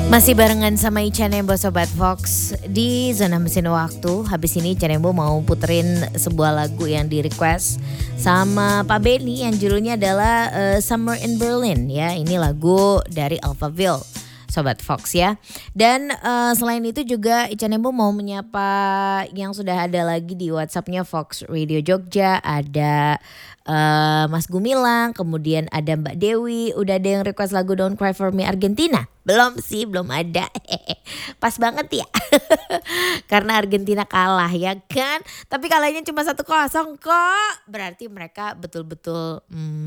Masih barengan sama Ica Nembo Sobat Fox di Zona Mesin Waktu. Habis ini Ica Nembo mau puterin sebuah lagu yang di request sama Pak Benny yang judulnya adalah Summer in Berlin ya. Ini lagu dari Alphaville Sobat Fox ya. Dan selain itu juga Ica Nembo mau menyapa yang sudah ada lagi di WhatsAppnya Fox Radio Jogja. Ada Mas Gumilang, kemudian ada Mbak Dewi. Udah ada yang request lagu Don't Cry For Me Argentina? Belum sih, belum ada. Pas banget ya. Karena Argentina kalah ya kan. Tapi kalahnya cuma 1-0 kok. Berarti mereka betul-betul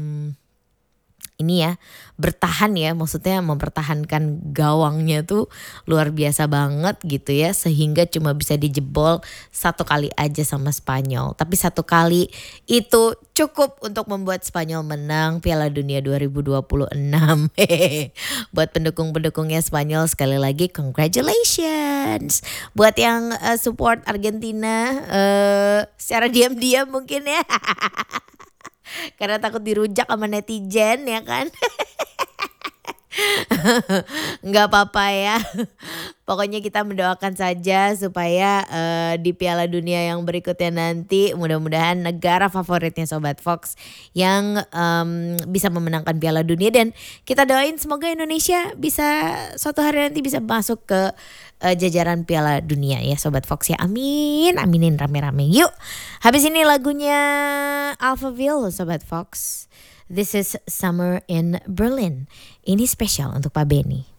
ini ya, bertahan ya, maksudnya mempertahankan gawangnya tuh luar biasa banget gitu ya, sehingga cuma bisa dijebol 1 kali aja sama Spanyol. Tapi 1 kali itu cukup untuk membuat Spanyol menang Piala Dunia 2026. Buat pendukung-pendukungnya Spanyol sekali lagi congratulations. Buat yang support Argentina secara diam-diam mungkin ya. Karena takut dirujak sama netizen ya kan. Nggak apa-apa ya. Pokoknya kita mendoakan saja supaya di Piala Dunia yang berikutnya nanti mudah-mudahan negara favoritnya Sobat Fox yang bisa memenangkan Piala Dunia. Dan kita doain semoga Indonesia bisa suatu hari nanti bisa masuk ke jajaran Piala Dunia ya Sobat Fox ya. Amin, aminin rame-rame. Yuk, habis ini lagunya Alphaville Sobat Fox. This is Summer in Berlin. Ini spesial untuk Pak Benny.